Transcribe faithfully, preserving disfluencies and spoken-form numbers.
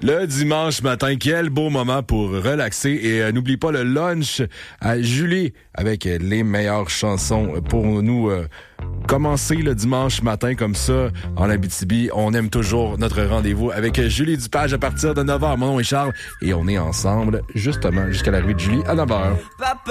Le dimanche matin, quel beau moment pour relaxer. Et euh, n'oublie pas le lunch à Julie avec les meilleures chansons pour nous euh, commencer le dimanche matin comme ça en Abitibi. On aime toujours notre rendez-vous avec Julie Dupage à partir de neuf heures. Mon nom est Charles et on est ensemble justement jusqu'à l'arrivée de Julie à neuf heures. Papa.